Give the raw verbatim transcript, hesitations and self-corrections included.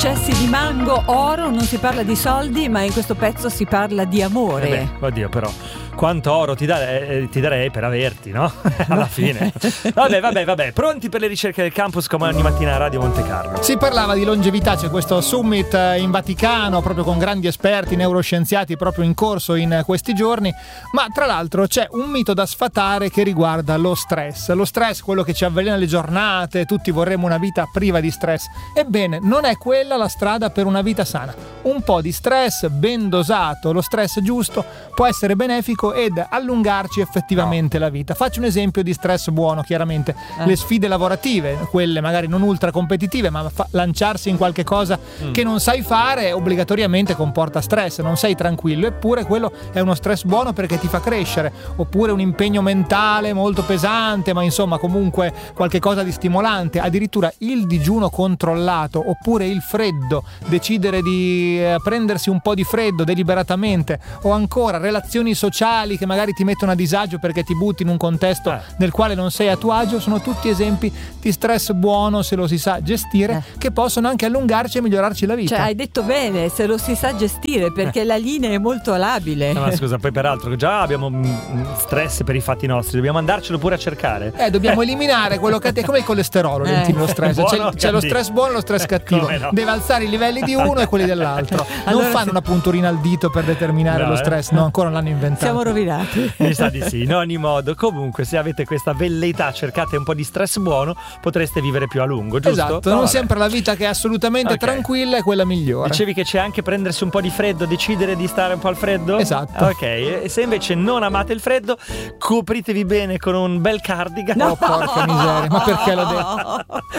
Cessi di mango, oro, non si parla di soldi, ma in questo pezzo si parla di amore. Eh beh, oddio, però quanto oro ti, dare, ti darei per averti, no? Alla fine. Vabbè, vabbè, vabbè. Pronti per le ricerche del campus come ogni mattina a Radio Monte Carlo. Si parlava di longevità, c'è questo summit in Vaticano proprio con grandi esperti, neuroscienziati proprio in corso in questi giorni, ma tra l'altro c'è un mito da sfatare che riguarda lo stress. Lo stress, quello che ci avvelena le giornate, tutti vorremmo una vita priva di stress. Ebbene, non è quella la strada per una vita sana. Un po' di stress ben dosato, lo stress giusto, può essere benefico ed allungarci effettivamente no. la vita. Faccio un esempio di stress buono, chiaramente. Eh. Le sfide lavorative, quelle magari non ultra competitive, ma fa- lanciarsi in qualche cosa mm. che non sai fare obbligatoriamente comporta stress, non sei tranquillo, eppure quello è uno stress buono perché ti fa crescere. Oppure un impegno mentale molto pesante, ma insomma comunque qualche cosa di stimolante, addirittura il digiuno controllato, oppure il freddo, decidere di eh, prendersi un po' di freddo deliberatamente, o ancora relazioni sociali che magari ti mettono a disagio perché ti butti in un contesto eh. nel quale non sei a tuo agio, sono tutti esempi di stress buono se lo si sa gestire, eh. che possono anche allungarci e migliorarci la vita. Cioè, hai detto bene, se lo si sa gestire, perché eh. la linea è molto labile. No, ma scusa, poi peraltro già abbiamo stress per i fatti nostri, dobbiamo andarcelo pure a cercare. Eh, dobbiamo eliminare quello che è come il colesterolo, eh. lo stress. C'è, c'è lo stress buono e lo stress cattivo. No. Deve alzare i livelli di uno e quelli dell'altro. Allora non fanno sì. una punturina al dito per determinare no, lo eh. stress, no, ancora non l'hanno inventato. Siamo rovinati. Mi sa di sì. In ogni modo, comunque, se avete questa velleità, cercate un po' di stress buono, potreste vivere più a lungo, giusto? Esatto, no, non vabbè. sempre la vita che è assolutamente okay. tranquilla è quella migliore. Dicevi che c'è anche prendersi un po' di freddo, decidere di stare un po' al freddo? Esatto. Ok, e se invece non amate il freddo, copritevi bene con un bel cardigan. No, oh, porca miseria, ma perché l'ho detto?